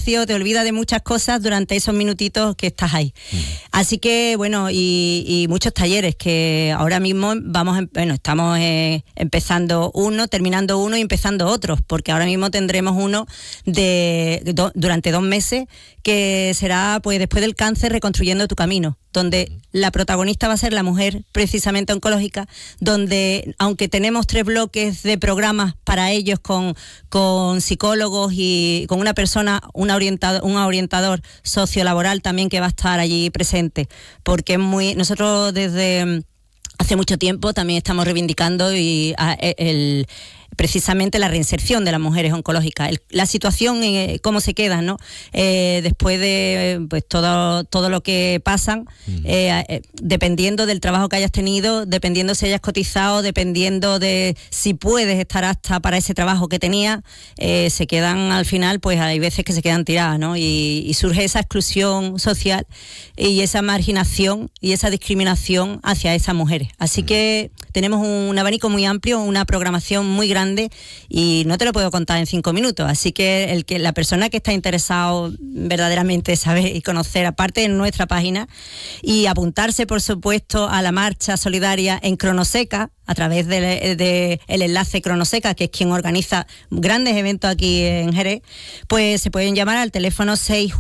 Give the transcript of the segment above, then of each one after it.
espacio, te olvidas de muchas cosas durante esos minutitos que estás ahí. Así que, bueno, y muchos talleres que ahora mismo estamos empezando uno, terminando uno y empezando otros, porque ahora mismo tendremos uno durante 2 meses que será, pues, después del cáncer, reconstruyendo tu camino, donde la protagonista va a ser la mujer precisamente oncológica, donde aunque tenemos 3 bloques de programas para ellos con psicólogos y con una persona, un orientador sociolaboral también que va a estar allí presente, porque nosotros desde hace mucho tiempo también estamos reivindicando precisamente la reinserción de las mujeres oncológicas, la situación, cómo se quedan, ¿no? Después de pues todo lo que pasan, dependiendo del trabajo que hayas tenido, dependiendo si hayas cotizado, dependiendo de si puedes estar apta para ese trabajo que tenías, se quedan al final, pues hay veces que se quedan tiradas, ¿no? Y surge esa exclusión social y esa marginación y esa discriminación hacia esas mujeres. Así que tenemos un abanico muy amplio, una programación muy grande, y no te lo puedo contar en 5 minutos, así que la persona que está interesado verdaderamente saber y conocer, aparte en nuestra página, y apuntarse por supuesto a la marcha solidaria en Cronoseca a través del enlace Cronoseca, que es quien organiza grandes eventos aquí en Jerez, pues se pueden llamar al teléfono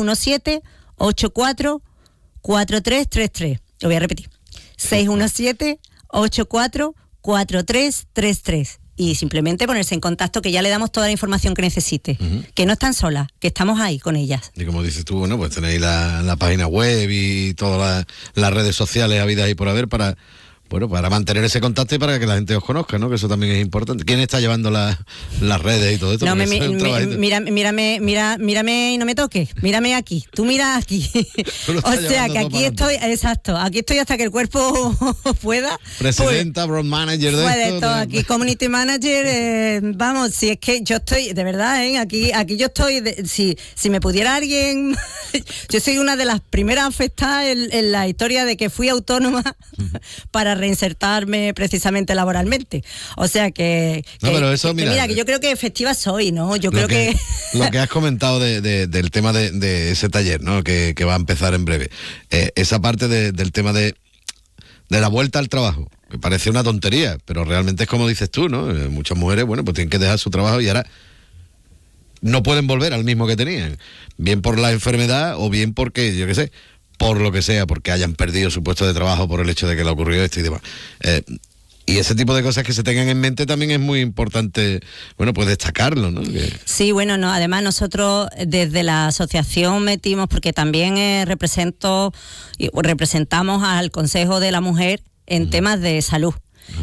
617-84-4333. Lo voy a repetir: 617-84-4333. Y simplemente ponerse en contacto, que ya le damos toda la información que necesite, que no están solas, que estamos ahí con ellas. Y como dices tú, bueno, pues tenéis la página web y todas las redes sociales habidas y por haber para mantener ese contacto y para que la gente os conozca, ¿no? Que eso también es importante. ¿Quién está llevando las redes y todo esto? No, mírame y no me toques. Mírame aquí. Tú mira aquí. O sea, que aquí estoy, exacto, aquí estoy hasta que el cuerpo pueda. Presidenta, brand manager de esto. Todo, aquí community manager, vamos, si es que yo estoy, de verdad, aquí yo estoy, si me pudiera alguien, yo soy una de las primeras afectadas en la historia de que fui autónoma para reinsertarme precisamente laboralmente. O sea que mira, que yo creo que efectiva soy, ¿no? Yo creo que lo que has comentado del tema de ese taller, ¿no? Que va a empezar en breve. Esa parte del tema de la vuelta al trabajo, que parece una tontería, pero realmente es como dices tú, ¿no? Muchas mujeres, bueno, pues tienen que dejar su trabajo y ahora no pueden volver al mismo que tenían, bien por la enfermedad o bien porque, yo qué sé, por lo que sea, porque hayan perdido su puesto de trabajo por el hecho de que le ocurrió esto y demás. Y ese tipo de cosas que se tengan en mente también es muy importante, bueno, pues destacarlo, ¿no? Sí, bueno, no, además nosotros desde la asociación metimos, porque también representamos al Consejo de la Mujer en temas de salud.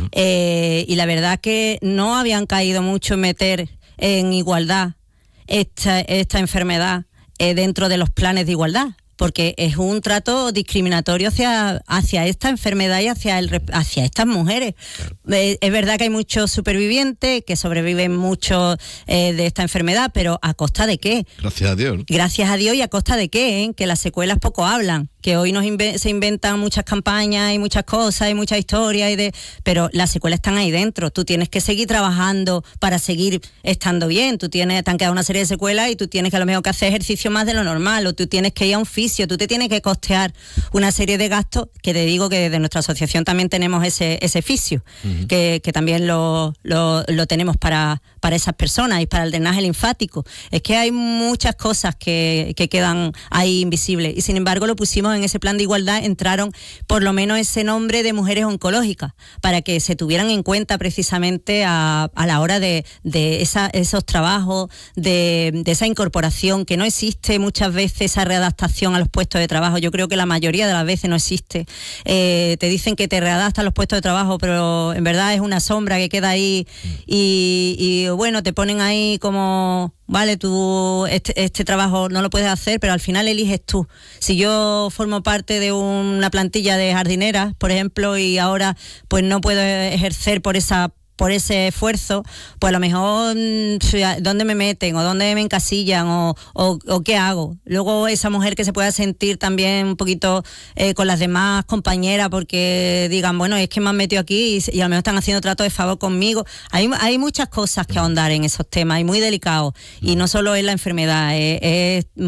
Y la verdad que no habían caído mucho en meter en igualdad esta enfermedad dentro de los planes de igualdad, porque es un trato discriminatorio hacia esta enfermedad y hacia estas mujeres. Claro. Es verdad que hay muchos supervivientes que sobreviven mucho de esta enfermedad, pero ¿a costa de qué? Gracias a Dios. Gracias a Dios, y a costa de qué, que las secuelas poco hablan, que hoy se inventan muchas campañas y muchas cosas y muchas historias, pero las secuelas están ahí dentro. Tú tienes que seguir trabajando para seguir estando bien. Te han quedado una serie de secuelas y tú tienes que a lo mejor que hacer ejercicio más de lo normal, o tú tienes que ir a un fisio, tú te tienes que costear una serie de gastos, que te digo que desde nuestra asociación también tenemos ese fisio, que también lo tenemos para esas personas y para el drenaje linfático. Es que hay muchas cosas que quedan ahí invisibles, y sin embargo lo pusimos en ese plan de igualdad. Entraron por lo menos ese nombre de mujeres oncológicas para que se tuvieran en cuenta precisamente a la hora de esos trabajos, de esa incorporación, que no existe muchas veces esa readaptación a los puestos de trabajo. Yo creo que la mayoría de las veces no existe. Te dicen que te readaptan a los puestos de trabajo, pero en verdad es una sombra que queda ahí, y bueno, te ponen ahí como, vale, tú este trabajo no lo puedes hacer, pero al final eliges tú. Si yo formo parte de una plantilla de jardineras, por ejemplo, y ahora pues no puedo ejercer por ese esfuerzo, pues a lo mejor ¿dónde me meten? ¿O dónde me encasillan? ¿O qué hago? Luego esa mujer que se pueda sentir también un poquito con las demás compañeras, porque digan, bueno, es que me han metido aquí y a lo mejor están haciendo trato de favor conmigo. Hay muchas cosas que ahondar en esos temas, y muy delicados. Y no solo es la enfermedad, es